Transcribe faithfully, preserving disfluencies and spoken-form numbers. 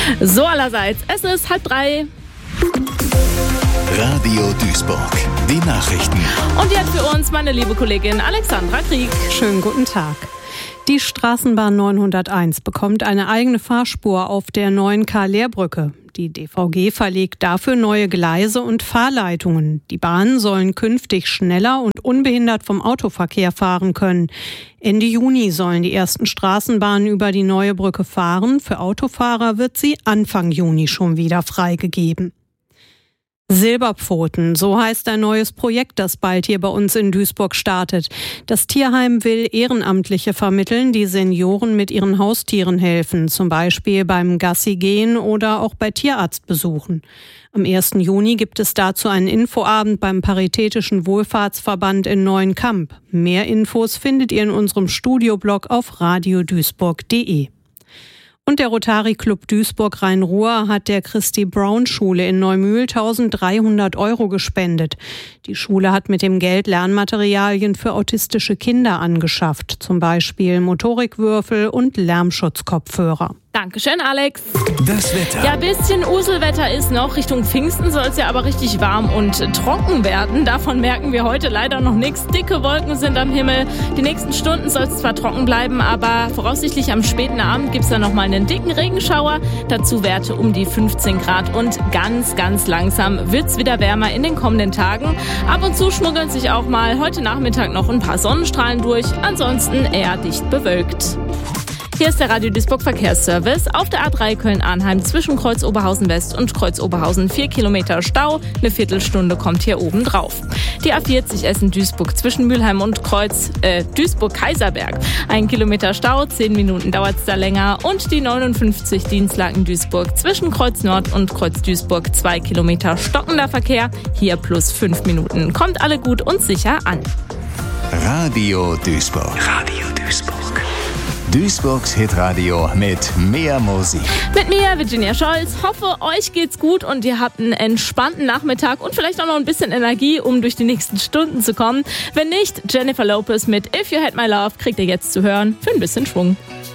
So allerseits, es ist halb drei. Radio Duisburg, die Nachrichten. Und die hat für uns meine liebe Kollegin Alexandra Krieg. Schönen guten Tag. Die Straßenbahn neunhunderteins bekommt eine eigene Fahrspur auf der neuen Karl-Lehr-Brücke. Die D V G verlegt dafür neue Gleise und Fahrleitungen. Die Bahnen sollen künftig schneller und unbehindert vom Autoverkehr fahren können. Ende Juni sollen die ersten Straßenbahnen über die neue Brücke fahren. Für Autofahrer wird sie Anfang Juni schon wieder freigegeben. Silberpfoten, so heißt ein neues Projekt, das bald hier bei uns in Duisburg startet. Das Tierheim will Ehrenamtliche vermitteln, die Senioren mit ihren Haustieren helfen, zum Beispiel beim Gassi-Gehen oder auch bei Tierarztbesuchen. Am ersten Juni gibt es dazu einen Infoabend beim Paritätischen Wohlfahrtsverband in Neuenkamp. Mehr Infos findet ihr in unserem Studioblog auf radioduisburg punkt de. Und der Rotary Club Duisburg Rhein-Ruhr hat der Christi-Brown-Schule in Neumühl eintausenddreihundert Euro gespendet. Die Schule hat mit dem Geld Lernmaterialien für autistische Kinder angeschafft, zum Beispiel Motorikwürfel und Lärmschutzkopfhörer. Dankeschön, Alex. Das Wetter. Ja, ein bisschen Uselwetter ist noch. Richtung Pfingsten soll es ja aber richtig warm und trocken werden. Davon merken wir heute leider noch nichts. Dicke Wolken sind am Himmel. Die nächsten Stunden soll es zwar trocken bleiben, aber voraussichtlich am späten Abend gibt es dann noch mal einen dicken Regenschauer. Dazu Werte um die fünfzehn Grad und ganz, ganz langsam wird es wieder wärmer in den kommenden Tagen. Ab und zu schmuggeln sich auch mal heute Nachmittag noch ein paar Sonnenstrahlen durch. Ansonsten eher dicht bewölkt. Hier ist der Radio Duisburg Verkehrsservice. Auf der A drei Köln-Arnheim zwischen Kreuz Oberhausen West und Kreuz Oberhausen vier Kilometer Stau. Eine Viertelstunde kommt hier oben drauf. Die A vierzig Essen-Duisburg zwischen Mülheim und Kreuz äh, Duisburg-Kaiserberg. Ein Kilometer Stau, zehn Minuten dauert es da länger. Und die neunundfünfzig Dienstlaken-Duisburg zwischen Kreuz Nord und Kreuz Duisburg. Zwei Kilometer stockender Verkehr. Hier plus fünf Minuten. Kommt alle gut und sicher an. Radio Duisburg. Radio Duisburg. Duisburgs Hitradio mit mehr Musik. Mit mir, Virginia Scholz. Hoffe, euch geht's gut und ihr habt einen entspannten Nachmittag und vielleicht auch noch ein bisschen Energie, um durch die nächsten Stunden zu kommen. Wenn nicht, Jennifer Lopez mit If You Had My Love kriegt ihr jetzt zu hören für ein bisschen Schwung.